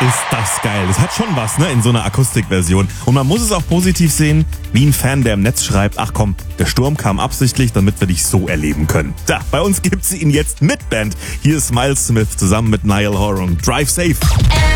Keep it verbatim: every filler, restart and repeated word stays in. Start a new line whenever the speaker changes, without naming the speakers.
Ist das geil. Das hat schon was, ne, in so einer Akustikversion. Und man muss es auch positiv sehen, wie ein Fan, der im Netz schreibt, ach komm, der Sturm kam absichtlich, damit wir dich so erleben können. Da, bei uns gibt's ihn jetzt mit Band. Hier ist Miles Smith zusammen mit Niall Horan. Drive Safe.